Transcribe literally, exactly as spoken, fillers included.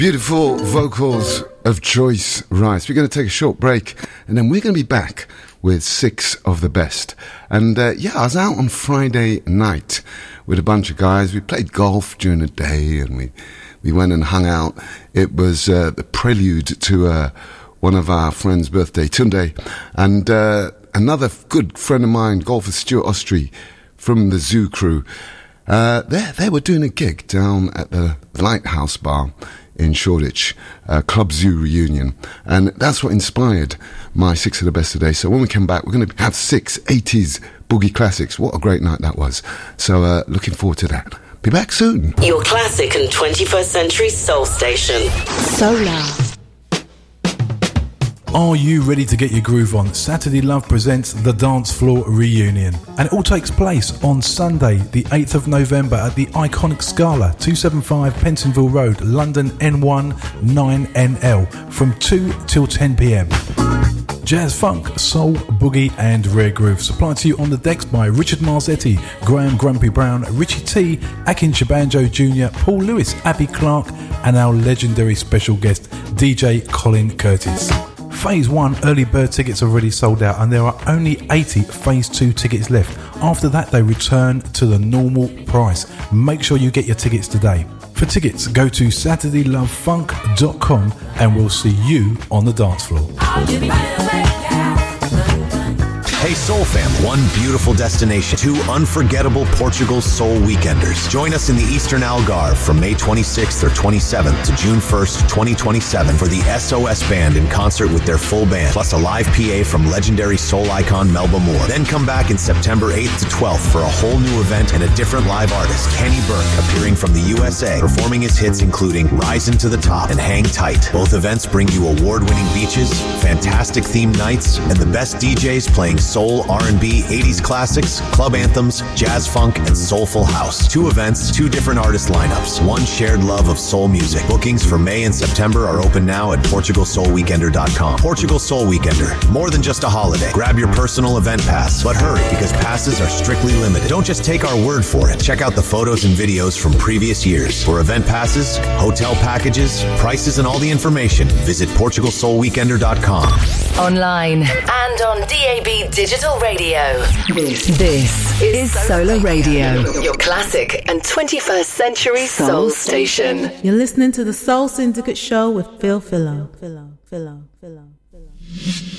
Beautiful vocals of Joyce Rice. We're going to take a short break and then we're going to be back with six of the best. And uh, yeah, I was out on Friday night with a bunch of guys. We played golf during the day and we, we went and hung out. It was uh, the prelude to uh, one of our friends' birthday, Tunde. And uh, another good friend of mine, golfer Stuart Ostry from the Zoo Crew. Uh, they, they were doing a gig down at the Lighthouse Bar in Shoreditch, uh, Club Zoo reunion, and that's what inspired my six of the best today. So when we come back, we're going to have six eighties boogie classics. What a great night that was. So uh, looking forward to that. Be back soon. Your classic and twenty-first century soul station. Solar. Are you ready to get your groove on? Saturday Love presents the Dance Floor Reunion. And it all takes place on Sunday, the eighth of November at the iconic Scala, two seventy-five Pentonville Road, London N one nine N L, from two till ten p.m. Jazz, funk, soul, boogie and rare groove supplied to you on the decks by Richard Marzetti, Graham Grumpy Brown, Richie T, Akin Shabanjo Junior, Paul Lewis, Abby Clark and our legendary special guest D J Colin Curtis. Phase one early bird tickets are already sold out and there are only eighty Phase two tickets left. After that they return to the normal price. Make sure you get your tickets today. For tickets go to saturday love funk dot com and we'll see you on the dance floor. Hey Soul Fam, one beautiful destination, two unforgettable Portugal Soul Weekenders. Join us in the Eastern Algarve from May twenty-sixth or twenty-seventh to June first, twenty twenty-seven for the S O S Band in concert with their full band, plus a live P A from legendary soul icon Melba Moore. Then come back in September eighth to twelfth for a whole new event and a different live artist, Kenny Burke, appearing from the U S A, performing his hits including Rise to the Top and Hang Tight. Both events bring you award-winning beaches, fantastic themed nights, and the best D Js playing soul, R and B, eighties classics, club anthems, jazz funk, and soulful house. Two events, two different artist lineups, one shared love of soul music. Bookings for May and September are open now at portugal soul weekender dot com. Portugal Soul Weekender, more than just a holiday. Grab your personal event pass, but hurry because passes are strictly limited. Don't just take our word for it. Check out the photos and videos from previous years. For event passes, hotel packages, prices, and all the information, visit portugal soul weekender dot com. Online and on D A B Digital Radio. This, this is Solar Radio, your classic and twenty-first century soul, soul station. You're listening to the Soul Syndicate Show with Phil Philo. Philo, Philo, Philo, Philo.